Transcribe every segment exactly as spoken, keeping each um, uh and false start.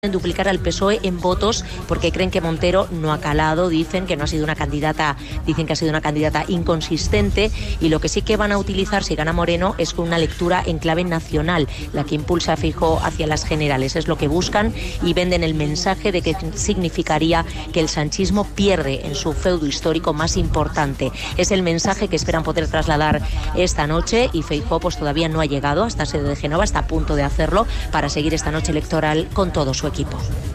duplicar al P S O E en votos porque creen que Montero no ha calado, dicen que no ha sido una candidata, dicen que ha sido una candidata inconsistente, y lo que sí que van a utilizar si gana Moreno es con una lectura en clave nacional, la que impulsa a Feijóo hacia las generales. Es lo que buscan y venden el mensaje de que significaría que el sanchismo pierde en su feudo histórico más importante. Es el mensaje que esperan poder trasladar esta noche, y Feijóo pues todavía no ha llegado hasta sede de Génova, está a punto de hacerlo para seguir esta noche electoral con todo su equipo.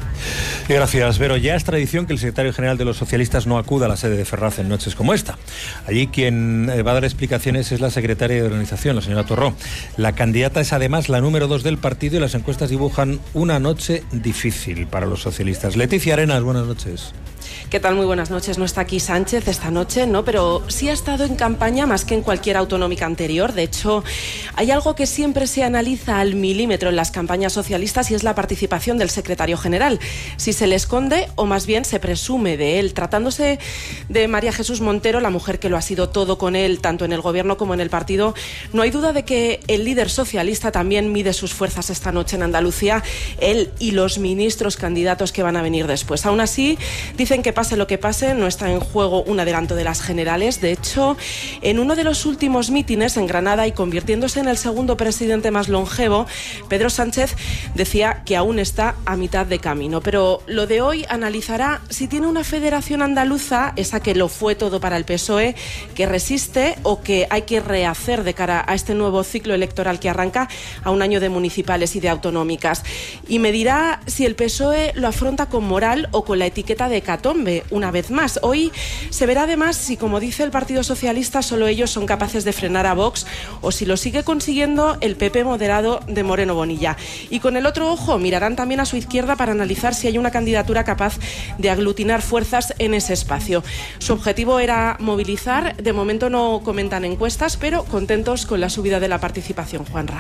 Gracias, Vero. Ya es tradición que el secretario general de los socialistas no acuda a la sede de Ferraz en noches como esta. Allí quien va a dar explicaciones es la secretaria de organización, la señora Torró. La candidata es además la número dos del partido y las encuestas dibujan una noche difícil para los socialistas. Leticia Arenas, buenas noches. ¿Qué tal? Muy buenas noches. No está aquí Sánchez esta noche, ¿no? Pero sí ha estado en campaña más que en cualquier autonómica anterior. De hecho, hay algo que siempre se analiza al milímetro en las campañas socialistas y es la participación del secretario general. Si se le esconde o más bien se presume de él. Tratándose de María Jesús Montero, la mujer que lo ha sido todo con él, tanto en el gobierno como en el partido, no hay duda de que el líder socialista también mide sus fuerzas esta noche en Andalucía, él y los ministros candidatos que van a venir después. Aún así, dicen que pase lo que pase, no está en juego un adelanto de las generales. De hecho, en uno de los últimos mítines en Granada y convirtiéndose en el segundo presidente más longevo, Pedro Sánchez decía que aún está a mitad de camino. Pero lo de hoy analizará si tiene una federación andaluza, esa que lo fue todo para el P S O E, que resiste o que hay que rehacer de cara a este nuevo ciclo electoral que arranca a un año de municipales y de autonómicas. Y me dirá si el P S O E lo afronta con moral o con la etiqueta de hecatombe. Una vez más, hoy se verá además si, como dice el Partido Socialista, solo ellos son capaces de frenar a Vox o si lo sigue consiguiendo el P P moderado de Moreno Bonilla. Y con el otro ojo mirarán también a su izquierda para analizar si hay una candidatura capaz de aglutinar fuerzas en ese espacio. Su objetivo era movilizar, de momento no comentan encuestas, pero contentos con la subida de la participación. Juanra.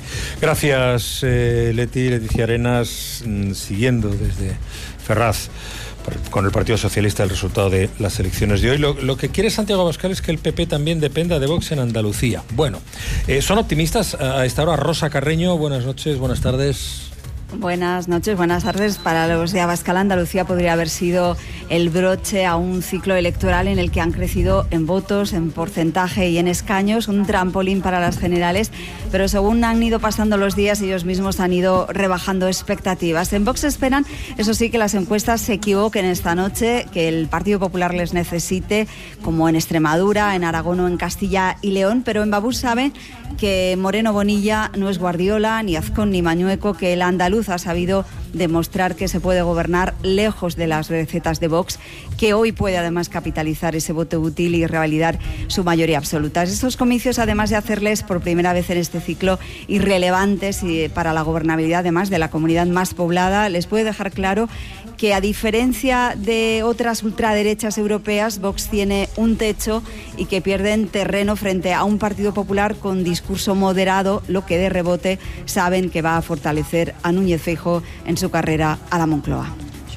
Gracias, eh, Leti, Leticia Arenas, siguiendo desde Ferraz con el Partido Socialista el resultado de las elecciones de hoy. Lo, lo que quiere Santiago Abascal es que el P P también dependa de Vox en Andalucía. Bueno, eh, ¿son optimistas a esta hora? Rosa Carreño, buenas noches, buenas tardes. Buenas noches, buenas tardes. Para los de Abascal, Andalucía podría haber sido el broche a un ciclo electoral en el que han crecido en votos, en porcentaje y en escaños, un trampolín para las generales, pero según han ido pasando los días, ellos mismos han ido rebajando expectativas. En Vox esperan, eso sí, que las encuestas se equivoquen esta noche, que el Partido Popular les necesite, como en Extremadura, en Aragón o en Castilla y León, pero en Babús saben que Moreno Bonilla no es Guardiola, ni Azcón ni Mañueco, que el andaluz ha sabido demostrar que se puede gobernar lejos de las recetas de Vox, que hoy puede además capitalizar ese voto útil y revalidar su mayoría absoluta. Estos comicios, además de hacerles por primera vez en este ciclo irrelevantes y para la gobernabilidad además de la comunidad más poblada, les puede dejar claro que, a diferencia de otras ultraderechas europeas, Vox tiene un techo y que pierden terreno frente a un Partido Popular con discurso moderado, lo que de rebote saben que va a fortalecer a Núñez Feijóo en su carrera a la Moncloa.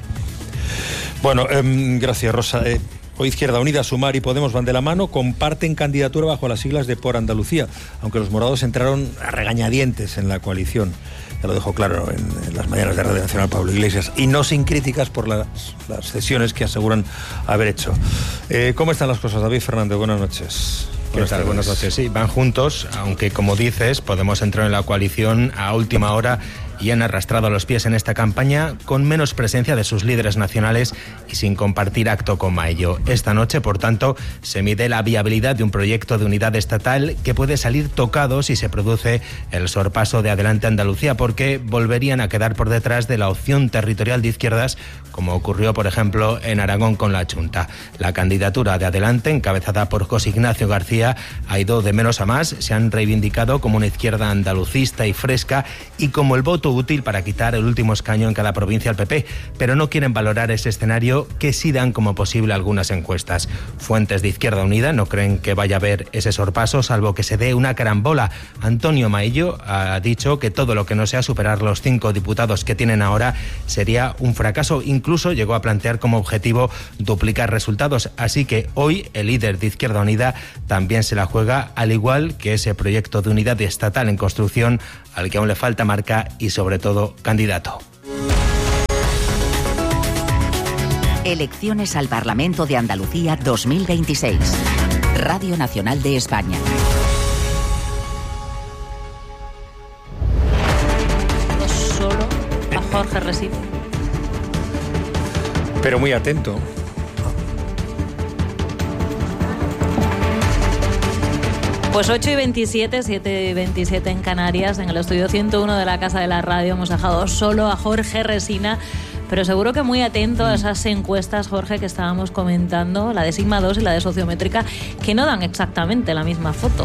Bueno, eh, gracias, Rosa. Eh, hoy Izquierda Unida, Sumar y Podemos van de la mano, comparten candidatura bajo las siglas de Por Andalucía, aunque los morados entraron a regañadientes en la coalición. Ya lo dejó claro en, en las mañanas de Radio Nacional Pablo Iglesias, y no sin críticas por las, las cesiones que aseguran haber hecho. Eh, ¿Cómo están las cosas, David Fernández? Buenas noches. Buenas tardes. Buenas noches. Sí, van juntos, aunque como dices, Podemos entrar en la coalición a última hora y han arrastrado los pies en esta campaña con menos presencia de sus líderes nacionales y sin compartir acto con Maello. Esta noche, por tanto, se mide la viabilidad de un proyecto de unidad estatal que puede salir tocado si se produce el sorpaso de Adelante Andalucía, porque volverían a quedar por detrás de la opción territorial de izquierdas, como ocurrió, por ejemplo, en Aragón con la Chunta. La candidatura de Adelante, encabezada por José Ignacio García, ha ido de menos a más. Se han reivindicado como una izquierda andalucista y fresca y como el voto útil para quitar el último escaño en cada provincia al P P, pero no quieren valorar ese escenario que sí dan como posible algunas encuestas. Fuentes de Izquierda Unida no creen que vaya a haber ese sorpaso, salvo que se dé una carambola. Antonio Maello ha dicho que todo lo que no sea superar los cinco diputados que tienen ahora sería un fracaso. Incluso llegó a plantear como objetivo duplicar resultados. Así que hoy el líder de Izquierda Unida también se la juega, al igual que ese proyecto de unidad estatal en construcción al que aún le falta marca y sobre todo candidato. Elecciones al Parlamento de Andalucía dos mil veintiséis. Radio Nacional de España. Solo a Jorge Resina. Pero muy atento. Pues ocho y veintisiete, siete y veintisiete en Canarias, en el estudio ciento uno de la Casa de la Radio hemos dejado solo a Jorge Resina, pero seguro que muy atento a esas encuestas, Jorge, que estábamos comentando, la de Sigma dos y la de Sociométrica, que no dan exactamente la misma foto.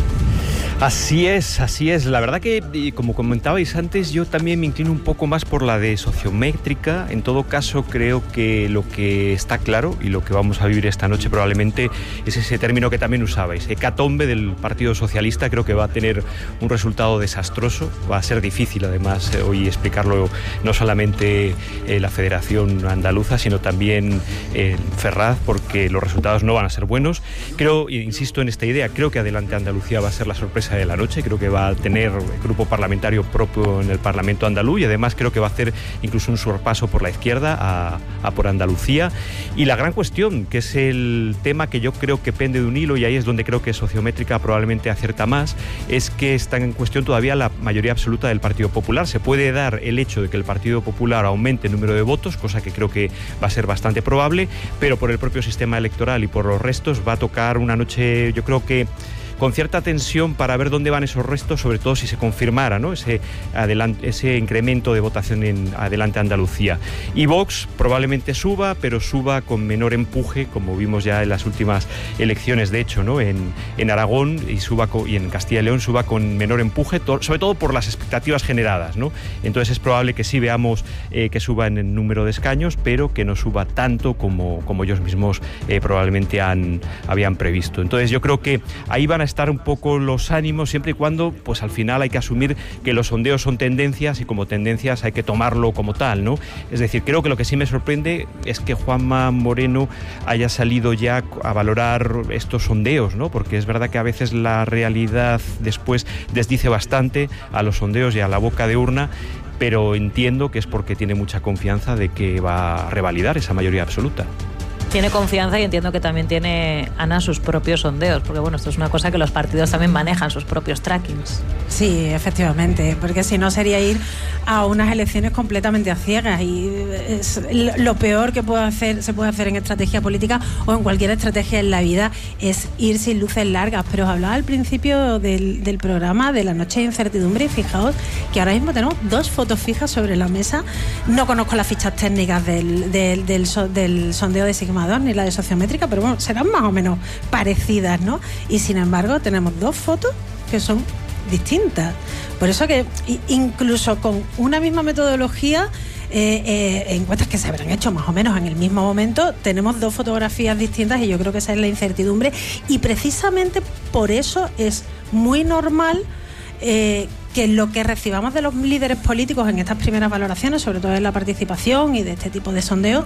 Así es, así es. La verdad que, como comentabais antes, yo también me inclino un poco más por la de Sociométrica. En todo caso, creo que lo que está claro y lo que vamos a vivir esta noche probablemente es ese término que también usabais, hecatombe del Partido Socialista. Creo que va a tener un resultado desastroso. Va a ser difícil, además, hoy explicarlo no solamente eh, la Federación Andaluza, sino también eh, Ferraz, porque los resultados no van a ser buenos. Creo, insisto en esta idea, creo que Adelante Andalucía va a ser la sorpresa de la noche. Creo que va a tener grupo parlamentario propio en el Parlamento andaluz y además creo que va a hacer incluso un sorpaso por la izquierda a, a por Andalucía. Y la gran cuestión, que es el tema que yo creo que pende de un hilo, y ahí es donde creo que Sociométrica probablemente acierta más, es que está en cuestión todavía la mayoría absoluta del Partido Popular. Se puede dar el hecho de que el Partido Popular aumente el número de votos, cosa que creo que va a ser bastante probable, pero por el propio sistema electoral y por los restos va a tocar una noche, yo creo que con cierta tensión para ver dónde van esos restos, sobre todo si se confirmara, ¿no?, ese, adelante, ese incremento de votación en Adelante Andalucía. Y Vox probablemente suba, pero suba con menor empuje, como vimos ya en las últimas elecciones, de hecho, ¿no?, en, en Aragón y, suba con, y en Castilla y León suba con menor empuje, to, sobre todo por las expectativas generadas, ¿no? Entonces es probable que sí veamos eh, que suba en el número de escaños, pero que no suba tanto como, como ellos mismos eh, probablemente han, habían previsto. Entonces yo creo que ahí van a estar un poco los ánimos, siempre y cuando pues al final hay que asumir que los sondeos son tendencias y como tendencias hay que tomarlo como tal, ¿no? Es decir, creo que lo que sí me sorprende es que Juanma Moreno haya salido ya a valorar estos sondeos, ¿no? Porque es verdad que a veces la realidad después desdice bastante a los sondeos y a la boca de urna, pero entiendo que es porque tiene mucha confianza de que va a revalidar esa mayoría absoluta. Tiene confianza y entiendo que también tiene, Ana, sus propios sondeos, porque bueno, esto es una cosa que los partidos también manejan, sus propios trackings. Sí, efectivamente, porque si no sería ir a unas elecciones completamente a ciegas y es lo peor que puede hacer, se puede hacer en estrategia política o en cualquier estrategia en la vida es ir sin luces largas. Pero os hablaba al principio del, del programa de la noche de incertidumbre y fijaos que ahora mismo tenemos dos fotos fijas sobre la mesa. No conozco las fichas técnicas del, del, del, so, del sondeo de Sigma dos ni la de Sociométrica, pero bueno, serán más o menos parecidas, ¿no? Y sin embargo tenemos dos fotos que son distintas. Por eso que incluso con una misma metodología, eh, eh, encuestas que se habrán hecho más o menos en el mismo momento, tenemos dos fotografías distintas y yo creo que esa es la incertidumbre y precisamente por eso es muy normal eh, que lo que recibamos de los líderes políticos en estas primeras valoraciones, sobre todo en la participación y de este tipo de sondeos,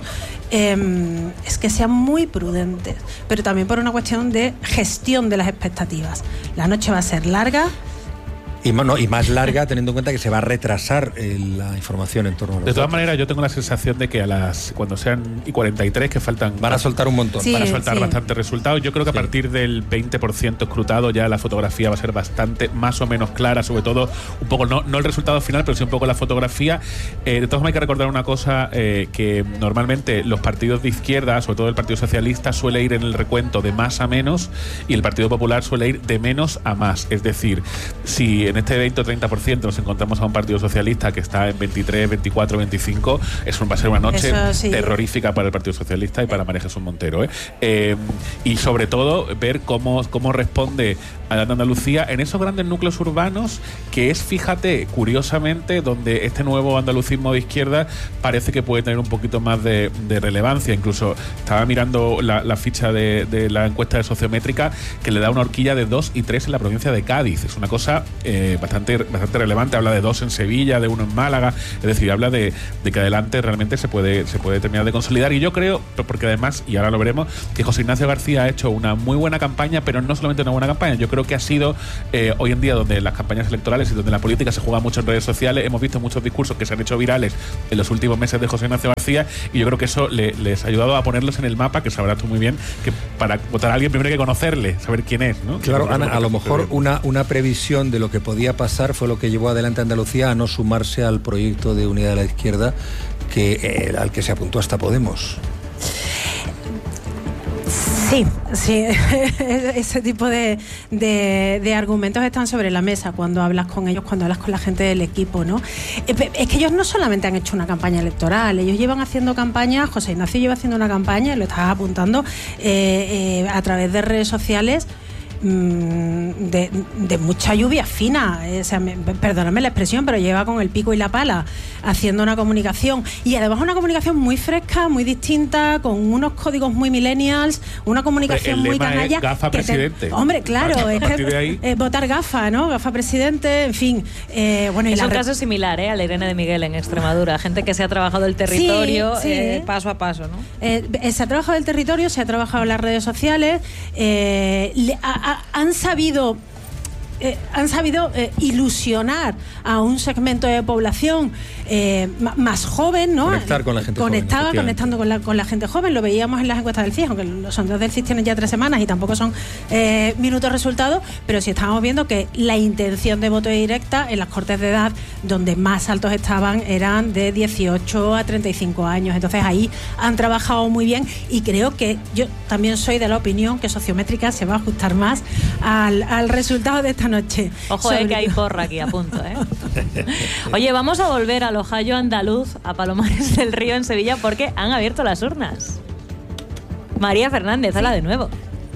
eh, es que sean muy prudentes, pero también por una cuestión de gestión de las expectativas. La noche va a ser larga. Y, no, y más larga, teniendo en cuenta que se va a retrasar eh, la información en torno a los De todas datos. maneras, yo tengo la sensación de que a las cuando sean y cuarenta y tres que faltan... Van a soltar un montón. Sí, van a soltar sí. bastantes resultados. Yo creo que sí. A partir del veinte por ciento escrutado ya la fotografía va a ser bastante más o menos clara, sobre todo un poco, no, no el resultado final, pero sí un poco la fotografía. Eh, de todas formas hay que recordar una cosa, eh, que normalmente los partidos de izquierda, sobre todo el Partido Socialista, suele ir en el recuento de más a menos y el Partido Popular suele ir de menos a más. Es decir, si en este veinte o treinta por ciento nos encontramos a un Partido Socialista que está en veintitrés, veinticuatro, veinticinco, eso va a ser una noche sí. terrorífica para el Partido Socialista y para María Jesús Montero, ¿eh? Eh, y sobre todo ver cómo, cómo responde a Andalucía en esos grandes núcleos urbanos, que es, fíjate, curiosamente, donde este nuevo andalucismo de izquierda parece que puede tener un poquito más de, de relevancia. Incluso estaba mirando la, la ficha de, de la encuesta de Sociométrica, que le da una horquilla de dos y tres en la provincia de Cádiz. Es una cosa eh, eh, bastante, bastante relevante. Habla de dos en Sevilla, de uno en Málaga. Es decir, habla de, de que adelante realmente se puede, se puede terminar de consolidar. Y yo creo, porque además, y ahora lo veremos, que José Ignacio García ha hecho una muy buena campaña, pero no solamente una buena campaña. Yo creo que ha sido eh, hoy en día, donde las campañas electorales y donde la política se juega mucho en redes sociales, hemos visto muchos discursos que se han hecho virales en los últimos meses de José Ignacio García, y yo creo que eso le, les ha ayudado a ponerlos en el mapa, que sabrás tú muy bien que para votar a alguien primero hay que conocerle, saber quién es, ¿no? Claro, Ana, a lo mejor una, una previsión de lo que podía pasar fue lo que llevó adelante a Andalucía a no sumarse al proyecto de unidad de la izquierda que, eh, al que se apuntó hasta Podemos. Sí, sí, ese tipo de, de, de argumentos están sobre la mesa cuando hablas con ellos, cuando hablas con la gente del equipo, ¿no? Es que ellos no solamente han hecho una campaña electoral, ellos llevan haciendo campaña, José Ignacio lleva haciendo una campaña, lo estás apuntando, eh, eh, a través de redes sociales, De, de mucha lluvia fina, o sea, me, perdóname la expresión, pero lleva con el pico y la pala haciendo una comunicación, y además una comunicación muy fresca, muy distinta, con unos códigos muy millennials, una comunicación muy canalla. Es gafa presidente. Te, hombre, claro, es que eh, votar gafa, ¿no? Gafa presidente, en fin. Eh, bueno, y es la un re- caso similar, ¿eh? Al Irene de Miguel en Extremadura, gente que se ha trabajado el territorio sí, sí. Eh, paso a paso, ¿no? Eh, se ha trabajado el territorio, se ha trabajado en las redes sociales, eh, le, a, a, han sabido Eh, han sabido eh, ilusionar a un segmento de población eh, m- más joven, ¿no? Conectar con la gente Conectaba, joven. conectando con la, con la gente joven. Lo veíamos en las encuestas del C I S, aunque los sondeos del C I S tienen ya tres semanas y tampoco son eh, minutos resultados, pero sí estábamos viendo que la intención de voto directa en las cortes de edad donde más altos estaban eran de dieciocho a treinta y cinco años. Entonces ahí han trabajado muy bien, y creo que yo también soy de la opinión que Sociométrica se va a ajustar más al, al resultado de esta noche. Ojo, eh, que hay porra aquí a punto, ¿eh? Oye, vamos a volver al Ojallo andaluz, a Palomares del Río en Sevilla, porque han abierto las urnas. María Fernández, hola de nuevo.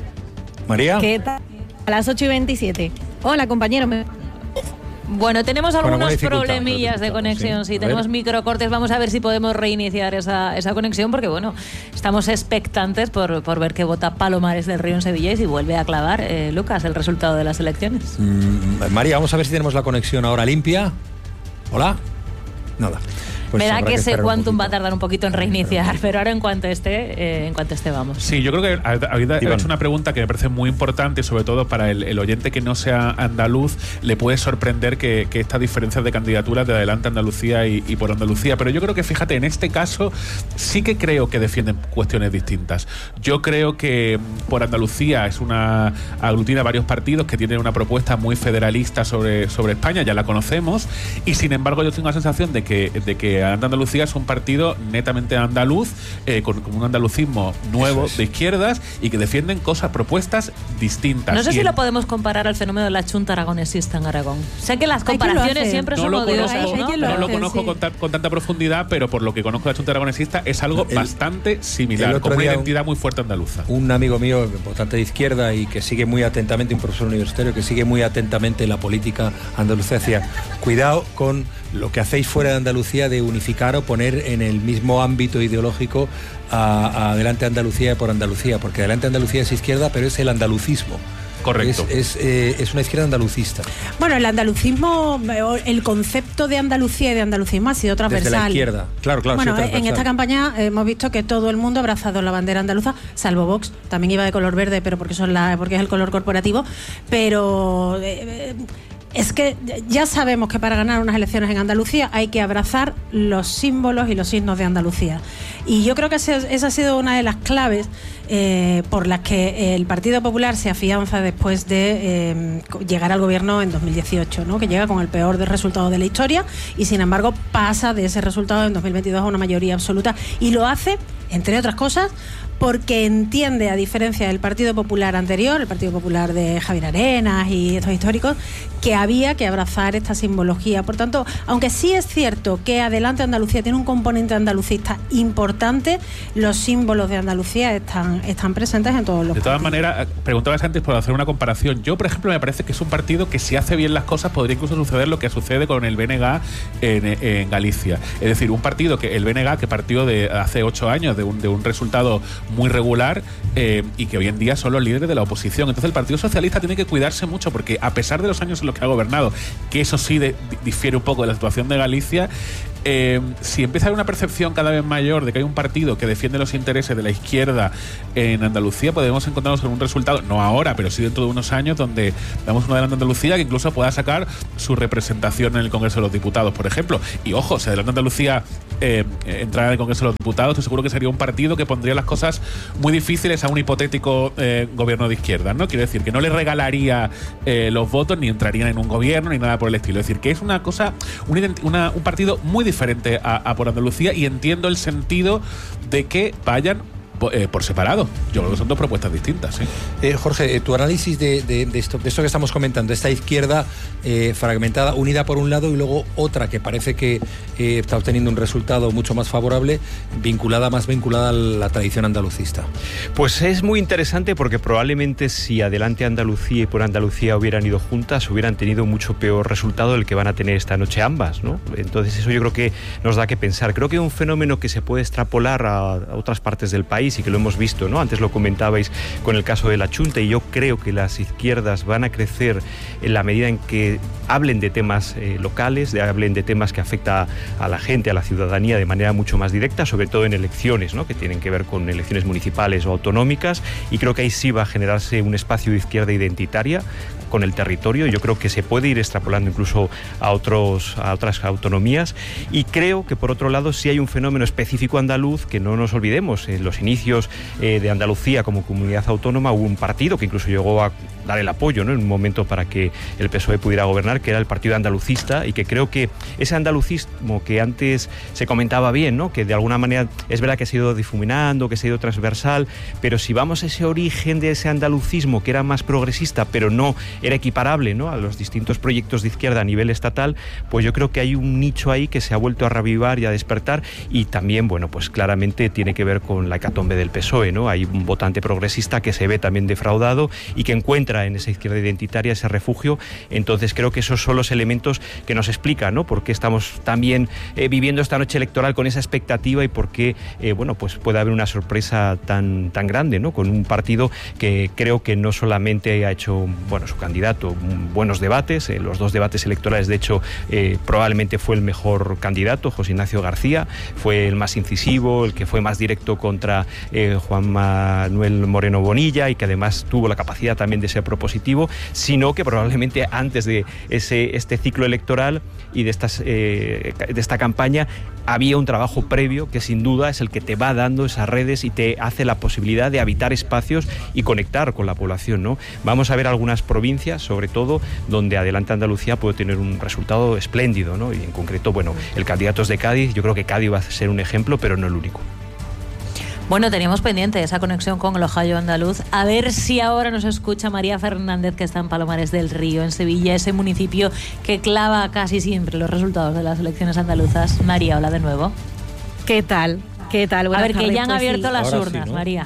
María. ¿Qué tal? A las ocho y veintisiete. Hola, compañero. Me... Bueno, tenemos Bueno, algunos dificultad, problemillas de conexión, sí, sí. tenemos microcortes, vamos a ver si podemos reiniciar esa, esa conexión, porque bueno, estamos expectantes por, por ver qué vota Palomares del Río en Sevilla y si vuelve a clavar, eh, Lucas, el resultado de las elecciones. Mm, María, vamos a ver si tenemos la conexión ahora limpia. Hola. Nada. Pues Me da habrá que ese esperar un Quantum va a poquito. tardar un poquito en reiniciar, pero ahora en cuanto esté, eh, en cuanto esté vamos. Sí, yo creo que habéis Iván. hecho una pregunta que me parece muy importante, sobre todo para el, el oyente que no sea andaluz, le puede sorprender que, que estas diferencias de candidaturas de Adelante Andalucía y, y por Andalucía, pero yo creo que, fíjate, en este caso sí que creo que defienden cuestiones distintas. Yo creo que por Andalucía es una aglutina varios partidos que tienen una propuesta muy federalista sobre, sobre España, ya la conocemos, y sin embargo yo tengo la sensación de que, de que Adelante Andalucía es un partido netamente andaluz, eh, con, con un andalucismo nuevo es. de izquierdas, y que defienden cosas, propuestas distintas. No sé y si el, lo podemos comparar al fenómeno de la chunta aragonesista en Aragón. Sé que las comparaciones siempre no son lo odiosas, conozco, ¿no? no Pero lo conozco sí. con, ta, con tanta profundidad, pero por lo que conozco de la chunta aragonesista es algo El- bastante similar, el otro con una día identidad muy fuerte andaluza. Un amigo mío, votante de izquierda y que sigue muy atentamente, un profesor universitario que sigue muy atentamente la política andaluza, decía, cuidado con lo que hacéis fuera de Andalucía de unificar o poner en el mismo ámbito ideológico a, a Adelante Andalucía y por Andalucía, porque Adelante Andalucía es izquierda, pero es el andalucismo. Correcto. Es, es, eh, es una izquierda andalucista. Bueno, el andalucismo, el concepto de Andalucía y de andalucismo ha sido transversal. Desde la izquierda, claro, claro. Bueno, sí, transversal. en esta campaña hemos visto que todo el mundo ha abrazado la bandera andaluza, salvo Vox, también iba de color verde, pero porque son la, porque es el color corporativo, pero eh, es que ya sabemos que para ganar unas elecciones en Andalucía hay que abrazar los símbolos y los signos de Andalucía. Y yo creo que esa ha sido una de las claves eh, por las que el Partido Popular se afianza después de eh, llegar al gobierno en dos mil dieciocho, ¿no? Que llega con el peor de resultado de la historia y sin embargo pasa de ese resultado en dos mil veintidós a una mayoría absoluta, y lo hace, entre otras cosas, porque entiende, a diferencia del Partido Popular anterior, el Partido Popular de Javier Arenas y estos históricos, que había que abrazar esta simbología. Por tanto, aunque sí es cierto que Adelante Andalucía tiene un componente andalucista importante, los símbolos de Andalucía están, están presentes en todos los De todas partidos. maneras, preguntabas antes por hacer una comparación. Yo, por ejemplo, me parece que es un partido que, si hace bien las cosas, podría incluso suceder lo que sucede con el B N G en, en Galicia. Es decir, un partido que el B N G, que partió de hace ocho años de un, de un resultado muy regular eh, y que hoy en día son los líderes de la oposición. Entonces el Partido Socialista tiene que cuidarse mucho porque a pesar de los años en los que ha gobernado, que eso sí de, difiere un poco de la situación de Galicia, Eh, si empieza a haber una percepción cada vez mayor de que hay un partido que defiende los intereses de la izquierda en Andalucía, podemos encontrarnos con un resultado, no ahora, pero sí dentro de unos años, donde damos un adelanto a Andalucía que incluso pueda sacar su representación en el Congreso de los Diputados, por ejemplo. Y ojo, si adelanta Andalucía eh, entrar en el Congreso de los Diputados, estoy seguro que sería un partido que pondría las cosas muy difíciles a un hipotético eh, gobierno de izquierda, ¿no? Quiero decir, que no le regalaría eh, los votos, ni entrarían en un gobierno, ni nada por el estilo. Es decir, que es una cosa, un, una, un partido muy diferente a, a por Andalucía, y entiendo el sentido de que vayan Eh, por separado. Yo creo que son dos propuestas distintas. ¿sí? Eh, Jorge, eh, tu análisis de, de, de, esto, de esto que estamos comentando, esta izquierda eh, fragmentada, unida por un lado, y luego otra que parece que eh, está obteniendo un resultado mucho más favorable, vinculada, más vinculada a la tradición andalucista. Pues es muy interesante porque probablemente si Adelante Andalucía y Por Andalucía hubieran ido juntas, hubieran tenido mucho peor resultado del que van a tener esta noche ambas, ¿no? Entonces eso yo creo que nos da que pensar. Creo que es un fenómeno que se puede extrapolar a, a otras partes del país y que lo hemos visto, ¿no? Antes lo comentabais con el caso de la Chunta, y yo creo que las izquierdas van a crecer en la medida en que hablen de temas eh, locales, de, hablen de temas que afectan a la gente, a la ciudadanía de manera mucho más directa, sobre todo en elecciones, ¿no? Que tienen que ver con elecciones municipales o autonómicas, y creo que ahí sí va a generarse un espacio de izquierda identitaria con el territorio. Yo creo que se puede ir extrapolando incluso a, otros, a otras autonomías, y creo que por otro lado sí hay un fenómeno específico andaluz que no nos olvidemos. En los inicios eh, de Andalucía como comunidad autónoma hubo un partido que incluso llegó a dar el apoyo, ¿no? En un momento para que el P S O E pudiera gobernar, que era el Partido Andalucista, y que creo que ese andalucismo que antes se comentaba bien, ¿no? Que de alguna manera es verdad que se ha ido difuminando, que se ha ido transversal, pero si vamos a ese origen de ese andalucismo que era más progresista, pero no era equiparable, ¿no? A los distintos proyectos de izquierda a nivel estatal, pues yo creo que hay un nicho ahí que se ha vuelto a reavivar y a despertar, y también, bueno, pues claramente tiene que ver con la hecatombe del P S O E, ¿no? Hay un votante progresista que se ve también defraudado y que encuentra en esa izquierda identitaria ese refugio. Entonces creo que esos son los elementos que nos explican, ¿no? Por qué estamos también eh, viviendo esta noche electoral con esa expectativa, y por qué, eh, bueno, pues puede haber una sorpresa tan, tan grande, ¿no? Con un partido que creo que no solamente ha hecho, bueno, su candidato buenos debates, eh, los dos debates electorales, de hecho, eh, probablemente fue el mejor candidato, José Ignacio García, fue el más incisivo, el que fue más directo contra eh, Juan Manuel Moreno Bonilla, y que además tuvo la capacidad también de ser propositivo, sino que probablemente antes de ese, este ciclo electoral y de, estas, eh, de esta campaña había un trabajo previo que sin duda es el que te va dando esas redes y te hace la posibilidad de habitar espacios y conectar con la población, ¿no? Vamos a ver algunas provincias, sobre todo, donde Adelante Andalucía puede tener un resultado espléndido, ¿no? Y en concreto, bueno, el candidato es de Cádiz. Yo creo que Cádiz va a ser un ejemplo, pero no el único. Bueno, teníamos pendiente esa conexión con el Ohio andaluz. A ver si ahora nos escucha María Fernández, que está en Palomares del Río, en Sevilla, ese municipio que clava casi siempre los resultados de las elecciones andaluzas. María, hola de nuevo. ¿Qué tal? ¿Qué tal? Buenas a ver, tardes. que ya han Pues abierto sí. las Ahora urnas, sí, ¿no? María.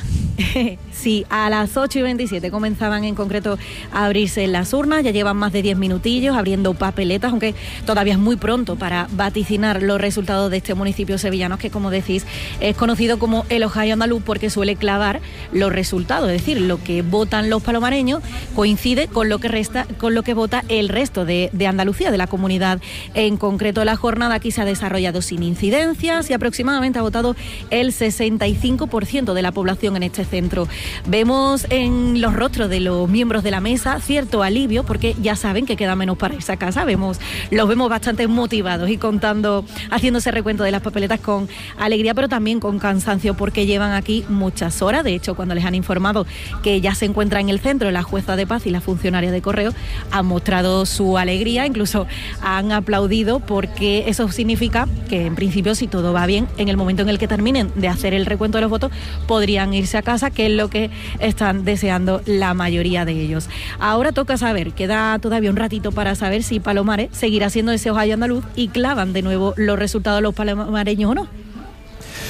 Sí, a las ocho y veintisiete comenzaban en concreto a abrirse las urnas, ya llevan más de diez minutillos abriendo papeletas, aunque todavía es muy pronto para vaticinar los resultados de este municipio sevillano, que, como decís, es conocido como el Ohio andaluz porque suele clavar los resultados, es decir, lo que votan los palomareños coincide con lo que resta, con lo que vota el resto de, de Andalucía, de la comunidad. En concreto, la jornada aquí se ha desarrollado sin incidencias y aproximadamente ha votado el sesenta y cinco por ciento de la población en este centro. Vemos en los rostros de los miembros de la mesa cierto alivio, porque ya saben que queda menos para irse a casa. Vemos, los vemos bastante motivados y contando, haciéndose recuento de las papeletas con alegría, pero también con cansancio, porque llevan aquí muchas horas. De hecho, cuando les han informado que ya se encuentra en el centro la jueza de paz y la funcionaria de correo, han mostrado su alegría, incluso han aplaudido, porque eso significa que, en principio, si todo va bien, en el momento en el que terminen de hacer el recuento de los votos, podrían irse a casa, que es lo que están deseando la mayoría de ellos. Ahora toca saber, queda todavía un ratito para saber si Palomares seguirá siendo ese Ohio andaluz y clavan de nuevo los resultados los palomareños o no.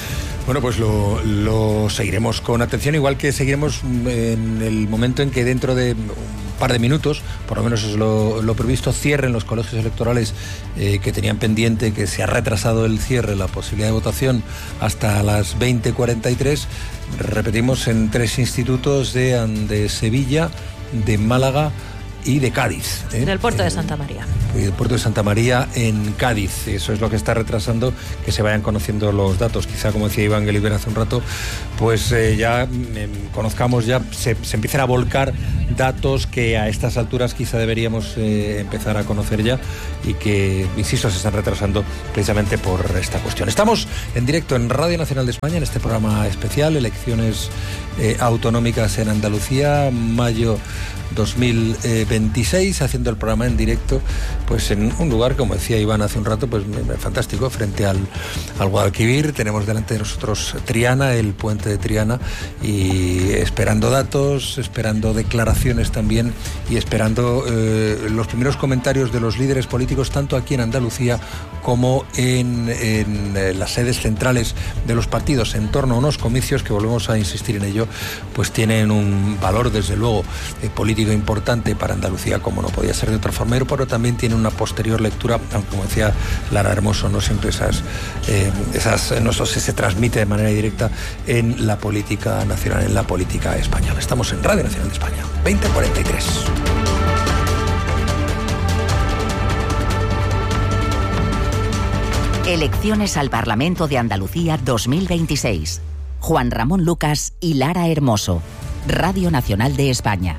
Bueno, pues lo, lo seguiremos con atención, igual que seguiremos en el momento en que dentro de un par de minutos, por lo menos es lo, lo previsto, cierren los colegios electorales eh, que tenían pendiente, que se ha retrasado el cierre, la posibilidad de votación hasta las veinte cuarenta y tres. Repetimos, en tres institutos de, de Sevilla, de Málaga y de Cádiz. ¿eh? Del puerto eh, de Santa María. Y del puerto de Santa María en Cádiz. Eso es lo que está retrasando que se vayan conociendo los datos. Quizá, como decía Iván Gelibert hace un rato, pues eh, ya eh, conozcamos, ya se, se empiecen a volcar datos que a estas alturas quizá deberíamos eh, empezar a conocer ya y que, insisto, se están retrasando precisamente por esta cuestión. Estamos en directo en Radio Nacional de España en este programa especial, elecciones eh, autonómicas en Andalucía, mayo dos mil veintiséis, haciendo el programa en directo, pues en un lugar, como decía Iván hace un rato, pues fantástico, frente al, al Guadalquivir. Tenemos delante de nosotros Triana, el puente de Triana, y esperando datos, esperando declaraciones también, y esperando eh, los primeros comentarios de los líderes políticos, tanto aquí en Andalucía como en, en las sedes centrales de los partidos, en torno a unos comicios que, volvemos a insistir en ello, pues tienen un valor, desde luego, eh, político importante para Andalucía, como no podía ser de otra forma, pero también tiene una posterior lectura, aunque, como decía Lara Hermoso, no siempre esas, eh, esas no se, se transmite de manera directa en la política nacional, en la política española. Estamos en Radio Nacional de España, veinte cuarenta y tres. Elecciones al Parlamento de Andalucía dos mil veintiséis. Juan Ramón Lucas y Lara Hermoso. Radio Nacional de España.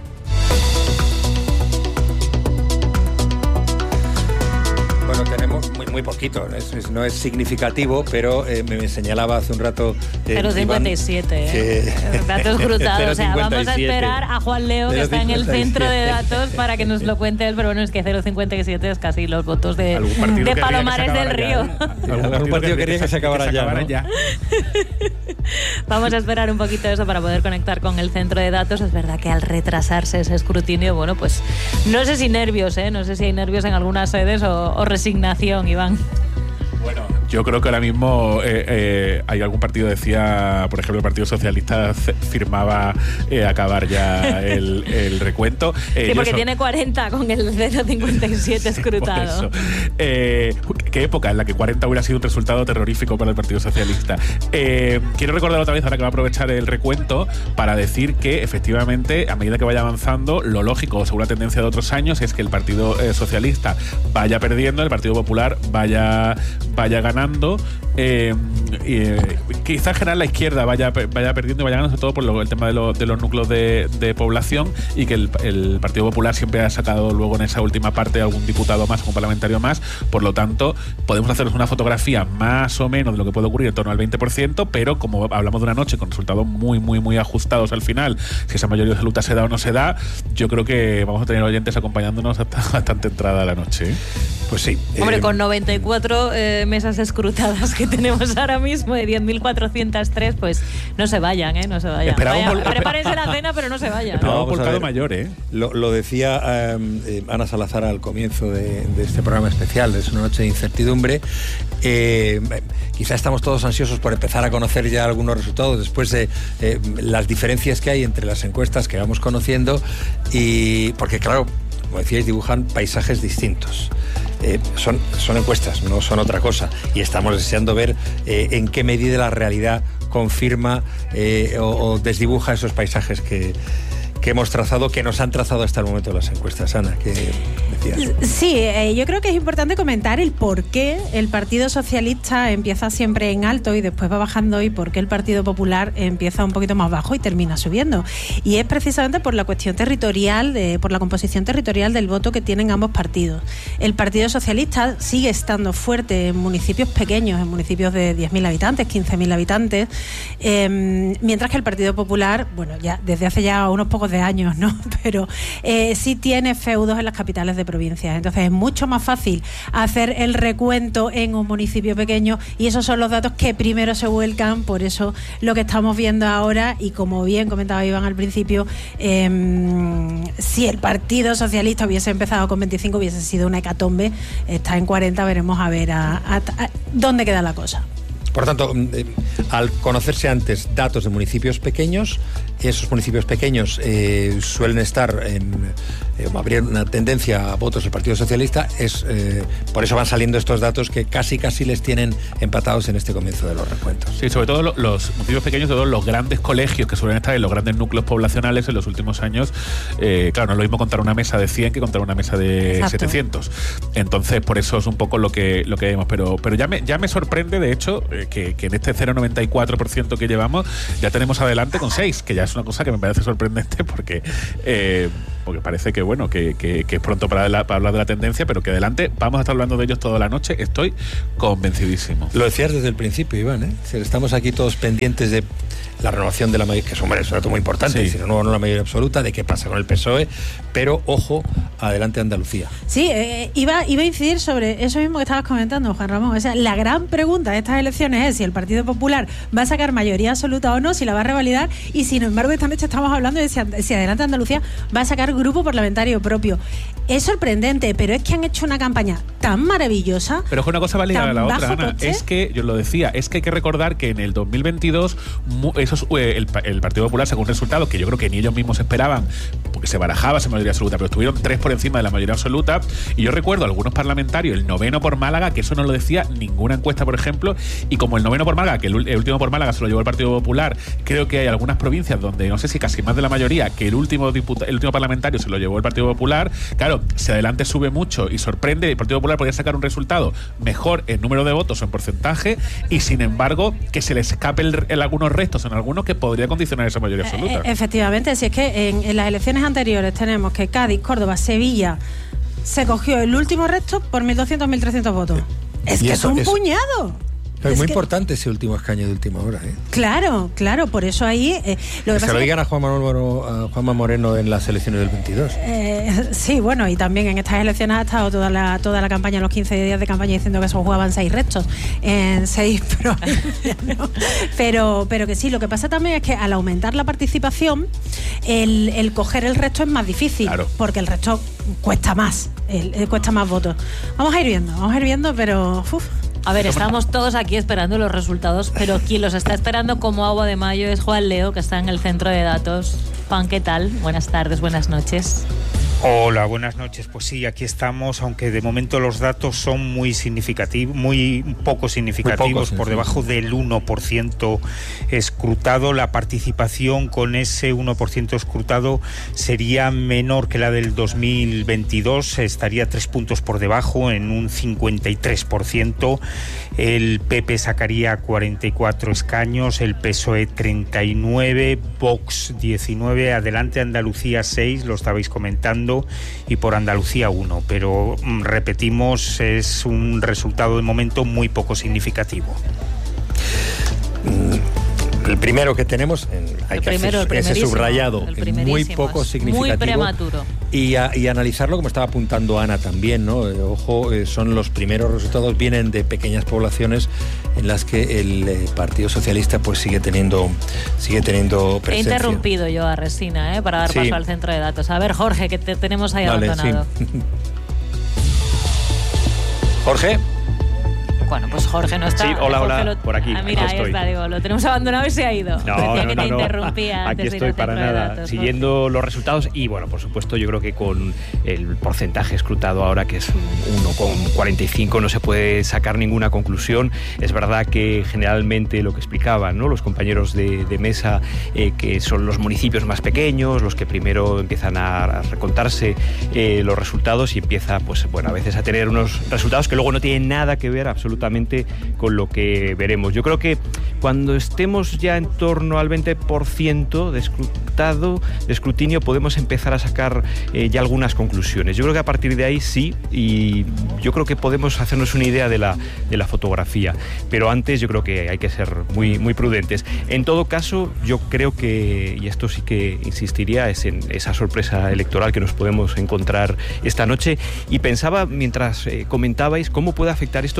Bueno, tenemos muy, muy poquito, no es, no es significativo, pero eh, me, me señalaba hace un rato eh, cero coma cincuenta y siete, ¿eh? Que... datos cruzados. O sea, vamos a esperar a Juan Leo, que está en el centro de datos, para que nos lo cuente él, pero bueno, es que cero coma cincuenta y siete es casi los votos de, de Palomares del Río. Ya, ¿eh? Algún partido quería que se acabara ya, ¿no? ya. Vamos a esperar un poquito eso para poder conectar con el centro de datos. Es verdad que al retrasarse ese escrutinio, bueno, pues no sé si nervios, ¿eh? No sé si hay nervios en algunas sedes o, o resignación, Iván. Bueno, yo creo que ahora mismo eh, eh, hay algún partido, decía, por ejemplo, el Partido Socialista firmaba eh, acabar ya el, el recuento. Eh, sí, porque eso, tiene cuarenta con el cero coma cincuenta y siete escrutado. Eh, qué época en la que cuarenta hubiera sido un resultado terrorífico para el Partido Socialista. Eh, quiero recordar otra vez, ahora que va a aprovechar el recuento, para decir que efectivamente, a medida que vaya avanzando, lo lógico, según la tendencia de otros años, es que el Partido eh, Socialista vaya perdiendo, el Partido Popular vaya, vaya ganando. Eh, eh, quizá en general la izquierda vaya, vaya perdiendo y vaya ganando, sobre todo por lo, el tema de, lo, de los núcleos de, de población, y que el, el Partido Popular siempre ha sacado luego en esa última parte algún diputado más, algún parlamentario más. Por lo tanto, podemos hacernos una fotografía más o menos de lo que puede ocurrir en torno al veinte por ciento, pero como hablamos de una noche con resultados muy, muy, muy ajustados al final, si esa mayoría absoluta se da o no se da, yo creo que vamos a tener oyentes acompañándonos hasta bastante entrada la noche. Pues sí. Hombre, eh, con noventa y cuatro eh, mesas escrutadas que tenemos ahora mismo, de diez mil cuatrocientos tres, pues no se vayan, ¿eh? No se vayan. Vaya, vol- prepárense la cena, pero no se vayan. No, no, volcado mayor, ¿eh? Lo, lo decía eh, Ana Salazar al comienzo de, de este programa especial, es una noche de incertidumbre. Eh, quizá estamos todos ansiosos por empezar a conocer ya algunos resultados después de eh, las diferencias que hay entre las encuestas que vamos conociendo, y porque, claro, como decíais, dibujan paisajes distintos. Eh, son, son encuestas, no son otra cosa, y estamos deseando ver eh, en qué medida la realidad confirma eh, o, o desdibuja esos paisajes que, que hemos trazado, que nos han trazado hasta el momento las encuestas. Ana, ¿qué decías? Sí, eh, yo creo que es importante comentar el por qué el Partido Socialista empieza siempre en alto y después va bajando, y por qué el Partido Popular empieza un poquito más bajo y termina subiendo. Y es precisamente por la cuestión territorial, de, por la composición territorial del voto que tienen ambos partidos. El Partido Socialista sigue estando fuerte en municipios pequeños, en municipios de diez mil habitantes, quince mil habitantes, eh, mientras que el Partido Popular, bueno, ya desde hace ya unos pocos de años, ¿no? Pero eh, sí tiene feudos en las capitales de provincias. Entonces es mucho más fácil hacer el recuento en un municipio pequeño, y esos son los datos que primero se vuelcan. Por eso lo que estamos viendo ahora, y como bien comentaba Iván al principio, eh, si el Partido Socialista hubiese empezado con veinticinco hubiese sido una hecatombe. Está en cuarenta, veremos a ver a, a, a dónde queda la cosa. Por tanto, eh, al conocerse antes datos de municipios pequeños, esos municipios pequeños eh, suelen estar en eh, habría una tendencia a votos del Partido Socialista, es eh, por eso van saliendo estos datos que casi casi les tienen empatados en este comienzo de los recuentos. Sí, sobre todo los, los municipios pequeños, todos los grandes colegios que suelen estar en los grandes núcleos poblacionales en los últimos años, eh, claro, no es lo mismo contar una mesa de cien que contar una mesa de Exacto. setecientos. Entonces, por eso es un poco lo que lo que vemos, pero pero ya me ya me sorprende, de hecho, eh, que, que en este cero coma noventa y cuatro por ciento que llevamos ya tenemos adelante con seis, que ya es una cosa que me parece sorprendente porque eh, porque parece que bueno que, que, que es pronto para, la, para hablar de la tendencia, pero que adelante vamos a estar hablando de ellos toda la noche. Estoy convencidísimo. Lo decías desde el principio, Iván, ¿eh? Si estamos aquí todos pendientes de la renovación de la mayoría, que es un dato muy importante, sí. Si no, no la mayoría absoluta, de qué pasa con el P S O E, pero ojo, adelante Andalucía. Sí, eh, iba, iba a incidir sobre eso mismo que estabas comentando, Juan Ramón. O sea, la gran pregunta de estas elecciones es si el Partido Popular va a sacar mayoría absoluta o no, si la va a revalidar, y sin embargo esta noche estamos hablando de si, si adelante Andalucía va a sacar grupo parlamentario propio. Es sorprendente, pero es que han hecho una campaña tan maravillosa. Pero es que una cosa va ligada a la otra, Ana. Es que, yo lo decía, es que hay que recordar que en el dos mil veintidós esos, eh, el, el Partido Popular sacó un resultado que yo creo que ni ellos mismos esperaban, porque se barajaba esa mayoría absoluta, pero estuvieron tres por encima de la mayoría absoluta. Y yo recuerdo a algunos parlamentarios, el noveno por Málaga, que eso no lo decía ninguna encuesta, por ejemplo, y como el noveno por Málaga, que el, el último por Málaga se lo llevó el Partido Popular, creo que hay algunas provincias donde, no sé si casi más de la mayoría, que el último, diputa, el último parlamentario se lo llevó el Partido Popular. Claro, si adelante sube mucho y sorprende, el Partido Popular podría sacar un resultado mejor en número de votos o en porcentaje, y sin embargo que se le escape el, el algunos restos en algunos que podría condicionar esa mayoría absoluta. Eh, efectivamente, si es que en, en las elecciones anteriores tenemos que Cádiz, Córdoba, Sevilla se cogió el último resto por mil doscientos, mil trescientos votos. Es que eso, es un eso, puñado. Es, es muy que, importante ese último escaño de última hora, ¿eh? Claro, claro, por eso ahí eh, lo que, que pasa se lo digan que, a Juanma Moreno, a Juanma Moreno en las elecciones del veintidós. Eh, sí, bueno, y también en estas elecciones ha estado toda la toda la campaña, los quince días de campaña, diciendo que solo jugaban seis restos en seis provincias, ¿no? Pero, pero que sí, lo que pasa también es que al aumentar la participación, el, el coger el resto es más difícil, claro, porque el resto cuesta más, el, el cuesta más votos. Vamos a ir viendo, vamos a ir viendo, pero uf. A ver, estamos todos aquí esperando los resultados, pero quien los está esperando como agua de mayo es Juan Leo, que está en el centro de datos. Juan, ¿qué tal? Buenas tardes, buenas noches. Hola, buenas noches. Pues sí, aquí estamos, aunque de momento los datos son muy significativos, muy poco significativos, muy pocos, por sí, debajo sí. del uno por ciento escrutado. La participación con ese uno por ciento escrutado sería menor que la del dos mil veintidós, estaría tres puntos por debajo, en un cincuenta y tres por ciento. El P P sacaría cuarenta y cuatro escaños, el P S O E treinta y nueve, Vox diecinueve, Adelante Andalucía seis, lo estabais comentando, y por Andalucía uno, pero repetimos, es un resultado de momento muy poco significativo. El primero que tenemos, hay el que primero, hacer ese subrayado, muy poco significativo. Muy prematuro. Y, a, y analizarlo como estaba apuntando Ana también, ¿no? Eh, ojo, eh, son los primeros resultados, vienen de pequeñas poblaciones en las que el eh, Partido Socialista pues sigue teniendo sigue teniendo presencia. He interrumpido yo a Resina, ¿eh? Para dar sí. paso al centro de datos. A ver, Jorge, que te tenemos ahí vale, abandonado. Sí. Jorge. Bueno, pues Jorge no está. Sí, hola, Jorge hola, lo, por aquí. Ah, mira, aquí ahí está, digo, lo tenemos abandonado y se ha ido. No, Decía no, que no, te no. interrumpía antes. Aquí estoy para nada, datos, siguiendo ¿no? los resultados y, bueno, por supuesto, yo creo que con el porcentaje escrutado ahora, que es uno coma cuarenta y cinco, no se puede sacar ninguna conclusión. Es verdad que generalmente lo que explicaban, ¿no?, los compañeros de, de mesa, eh, que son los municipios más pequeños, los que primero empiezan a recontarse eh, los resultados y empieza, pues, bueno, a veces a tener unos resultados que luego no tienen nada que ver absolutamente con lo que veremos. Yo creo que cuando estemos ya en torno al veinte por ciento de escrutado, de escrutinio, podemos empezar a sacar eh, ya algunas conclusiones. Yo creo que a partir de ahí sí, y yo creo que podemos hacernos una idea de la, de la fotografía. Pero antes yo creo que hay que ser muy, muy prudentes. En todo caso, yo creo que, y esto sí que insistiría, es en esa sorpresa electoral que nos podemos encontrar esta noche. Y pensaba, mientras eh, comentabais, cómo puede afectar esto también al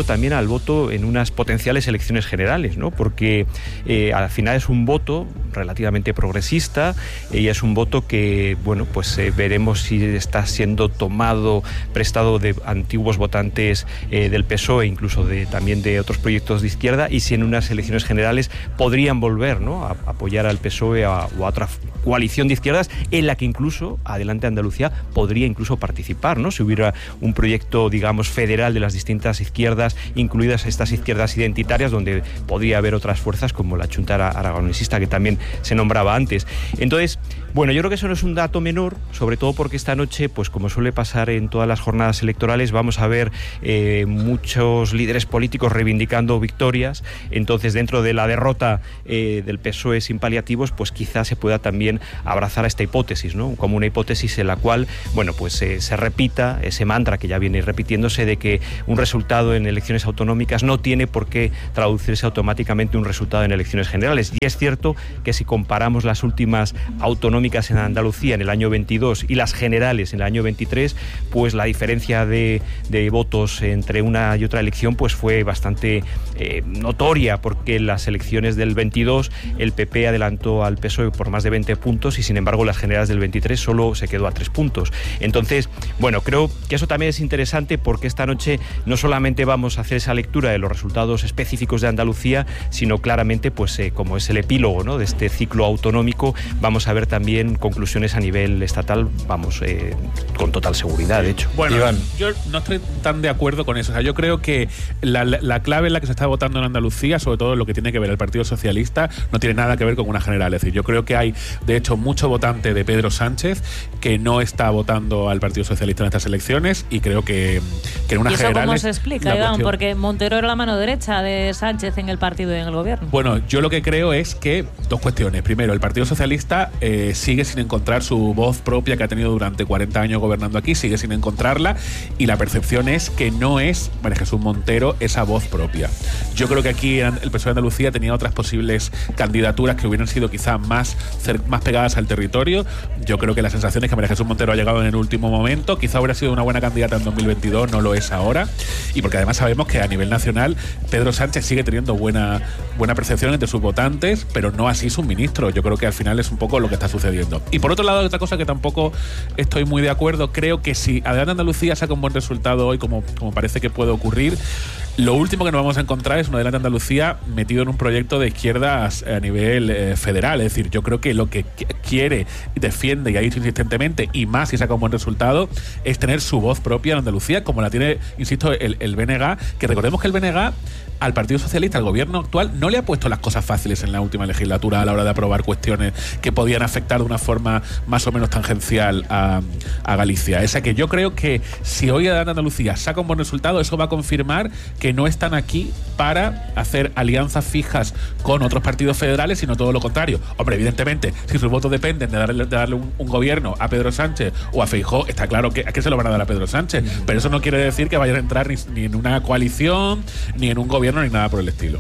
al voto en unas potenciales elecciones generales, ¿no? Porque eh, al final es un voto relativamente progresista eh, y es un voto que, bueno, pues eh, veremos si está siendo tomado, prestado de antiguos votantes eh, del P S O E, incluso de, también de otros proyectos de izquierda, y si en unas elecciones generales podrían volver, ¿no?, a, a apoyar al P S O E a, o a otra coalición de izquierdas en la que incluso Adelante Andalucía podría incluso participar, ¿no?, si hubiera un proyecto, digamos, federal de las distintas izquierdas, incluidas estas izquierdas identitarias, donde podría haber otras fuerzas como la Chunta Aragonesista, que también se nombraba antes. Entonces, bueno, yo creo que eso no es un dato menor, sobre todo porque esta noche, pues como suele pasar en todas las jornadas electorales, vamos a ver eh, muchos líderes políticos reivindicando victorias. Entonces, dentro de la derrota eh, del P S O E sin paliativos, pues quizás se pueda también abrazar a esta hipótesis, ¿no?, como una hipótesis en la cual, bueno, pues eh, se repita ese mantra que ya viene repitiéndose de que un resultado en elecciones autonómicas no tiene por qué traducirse automáticamente en un resultado en elecciones generales. Y es cierto que si comparamos las últimas autonómicas en Andalucía en el año veintidós y las generales en el año veintitrés, pues la diferencia de, de votos entre una y otra elección pues fue bastante eh, notoria, porque en las elecciones del veintidós el P P adelantó al P S O E por más de veinte puntos y sin embargo las generales del veintitrés solo se quedó a tres puntos. Entonces, bueno, creo que eso también es interesante, porque esta noche no solamente vamos a hacer esa lectura de los resultados específicos de Andalucía, sino claramente, pues eh, como es el epílogo, ¿no?, de este ciclo autonómico, vamos a ver también conclusiones a nivel estatal, vamos, eh, con total seguridad, de hecho. Bueno, Iván, yo no estoy tan de acuerdo con eso. O sea, yo creo que la, la, la clave en la que se está votando en Andalucía, sobre todo lo que tiene que ver el Partido Socialista, no tiene nada que ver con una general. Es decir, yo creo que hay, de hecho, mucho votante de Pedro Sánchez que no está votando al Partido Socialista en estas elecciones, y creo que, que en una general. ¿Y eso general cómo se explica, Iván? Cuestión... Porque Montero era la mano derecha de Sánchez en el partido y en el gobierno. Bueno, yo lo que creo es que dos cuestiones. Primero, el Partido Socialista eh, sigue sin encontrar su voz propia que ha tenido durante cuarenta años gobernando aquí, sigue sin encontrarla, y la percepción es que no es María Jesús Montero esa voz propia. Yo creo que aquí el P S O E de Andalucía tenía otras posibles candidaturas que hubieran sido quizás más, más pegadas al territorio. Yo creo que la sensación es que María Jesús Montero ha llegado en el último momento, quizá hubiera sido una buena candidata en dos mil veintidós, no lo es ahora, y porque además sabemos que a nivel nacional Pedro Sánchez sigue teniendo buena, buena percepción entre sus votantes, pero no así sus ministros. Yo creo que al final es un poco lo que está sucediendo. Y por otro lado, otra cosa que tampoco estoy muy de acuerdo, creo que si Adelante Andalucía saca un buen resultado hoy, como, como parece que puede ocurrir, lo último que nos vamos a encontrar es un Adelante Andalucía metido en un proyecto de izquierdas a nivel eh, federal. Es decir, yo creo que lo que quiere, defiende y ha dicho insistentemente, y más si saca un buen resultado, es tener su voz propia en Andalucía, como la tiene, insisto, el, el B N G, que recordemos que el B N G al Partido Socialista, al gobierno actual, no le ha puesto las cosas fáciles en la última legislatura a la hora de aprobar cuestiones que podían afectar de una forma más o menos tangencial a, a Galicia. Esa que yo creo que si hoy Andalucía saca un buen resultado, eso va a confirmar que no están aquí para hacer alianzas fijas con otros partidos federales, sino todo lo contrario. Hombre, evidentemente, si sus votos dependen de darle, de darle un, un gobierno a Pedro Sánchez o a Feijóo, está claro que, que se lo van a dar a Pedro Sánchez, mm. pero eso no quiere decir que vayan a entrar ni, ni en una coalición, ni en un gobierno, ni nada por el estilo.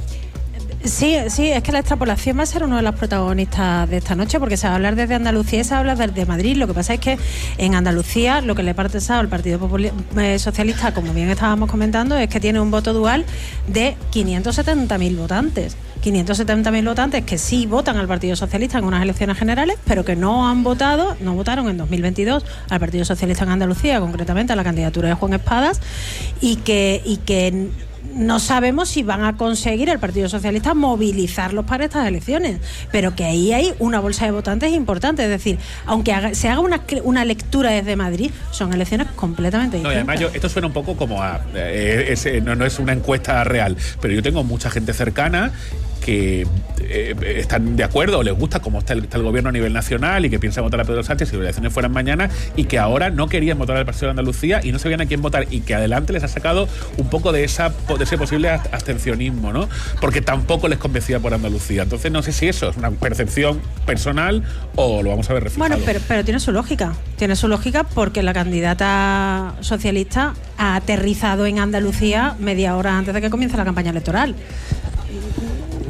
Sí, sí, es que la extrapolación va a ser uno de los protagonistas de esta noche, porque se va a hablar desde Andalucía y se va a hablar desde Madrid. Lo que pasa es que en Andalucía lo que le ha pasado al Partido Popular, eh, Socialista, como bien estábamos comentando, es que tiene un voto dual de quinientos setenta mil votantes. quinientos setenta mil votantes que sí votan al Partido Socialista en unas elecciones generales, pero que no han votado, no votaron en dos mil veintidós al Partido Socialista en Andalucía, concretamente a la candidatura de Juan Espadas, y que, y que no sabemos si van a conseguir el Partido Socialista movilizarlos para estas elecciones, pero que ahí hay una bolsa de votantes importante. Es decir, aunque haga, se haga una, una lectura desde Madrid, son elecciones completamente distintas. No, y además yo, esto suena un poco como a eh, es, no, no es una encuesta real, pero yo tengo mucha gente cercana que eh, están de acuerdo o les gusta cómo está el, está el gobierno a nivel nacional y que piensan votar a Pedro Sánchez si las elecciones fueran mañana, y que ahora no querían votar al Partido de Andalucía y no sabían a quién votar, y que adelante les ha sacado un poco de, esa, de ese posible abstencionismo, ¿no? Porque tampoco les convencía por Andalucía. Entonces no sé si eso es una percepción personal o lo vamos a ver reflejado. Bueno, pero, pero tiene su lógica. Tiene su lógica porque la candidata socialista ha aterrizado en Andalucía media hora antes de que comience la campaña electoral.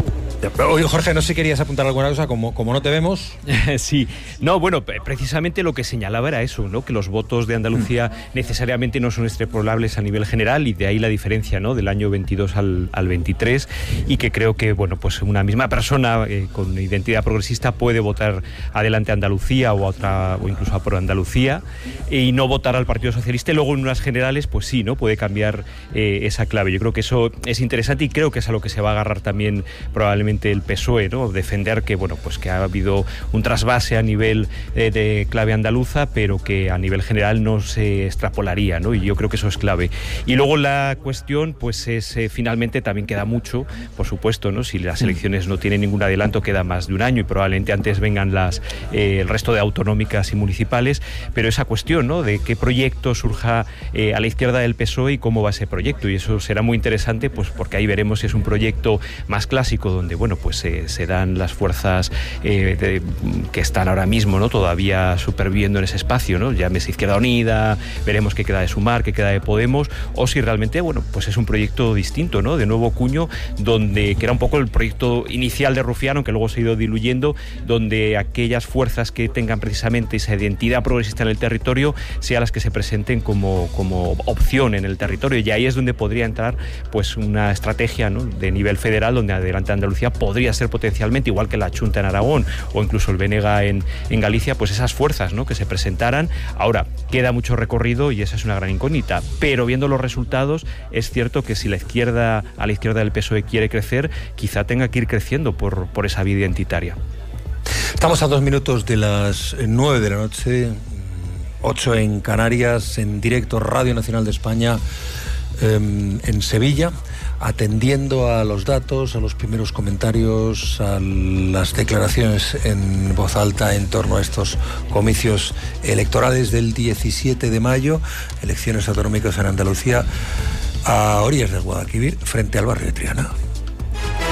Oye, Jorge, no sé si querías apuntar alguna cosa, como, como no te vemos. Sí, no, bueno, precisamente lo que señalaba era eso, ¿no? Que los votos de Andalucía necesariamente no son extrapolables a nivel general, y de ahí la diferencia, ¿no? Del año veintidós al, al veintitrés, y que creo que, bueno, pues una misma persona eh, con identidad progresista puede votar adelante a Andalucía o a otra, o incluso a por Andalucía, y no votar al Partido Socialista, y luego en unas generales, pues sí, ¿no? Puede cambiar eh, esa clave. Yo creo que eso es interesante, y creo que es a lo que se va a agarrar también probablemente el P S O E, ¿no? Defender que, bueno, pues que ha habido un trasvase a nivel eh, de clave andaluza, pero que a nivel general no se extrapolaría, ¿no? Y yo creo que eso es clave. Y luego la cuestión, pues es eh, finalmente también queda mucho, por supuesto, ¿no? Si las elecciones no tienen ningún adelanto, queda más de un año, y probablemente antes vengan las eh, el resto de autonómicas y municipales, pero esa cuestión, ¿no? De qué proyecto surja eh, a la izquierda del P S O E y cómo va ese proyecto, y eso será muy interesante, pues porque ahí veremos si es un proyecto más clásico, donde, bueno, pues eh, se dan las fuerzas eh, de, que están ahora mismo, ¿no? Todavía superviviendo en ese espacio, ¿no? Llámese Izquierda Unida, veremos qué queda de Sumar, qué queda de Podemos, o si realmente, bueno, pues es un proyecto distinto, ¿no? De nuevo cuño, donde, que era un poco el proyecto inicial de Rufián, que luego se ha ido diluyendo, donde aquellas fuerzas que tengan precisamente esa identidad progresista en el territorio sean las que se presenten como, como opción en el territorio, y ahí es donde podría entrar, pues, una estrategia, ¿no? De nivel federal, donde adelante Andalucía podría ser potencialmente, igual que la Chunta en Aragón o incluso el Benega en, en Galicia, pues esas fuerzas, ¿no? Que se presentaran. Ahora, queda mucho recorrido y esa es una gran incógnita, pero viendo los resultados, es cierto que si la izquierda, a la izquierda del P S O E quiere crecer, quizá tenga que ir creciendo por, por esa vía identitaria. Estamos a dos minutos de las nueve de la noche, ocho en Canarias, en directo Radio Nacional de España, eh, en Sevilla, atendiendo a los datos, a los primeros comentarios, a las declaraciones en voz alta en torno a estos comicios electorales del diecisiete de mayo, elecciones autonómicas en Andalucía, a orillas del Guadalquivir, frente al barrio de Triana.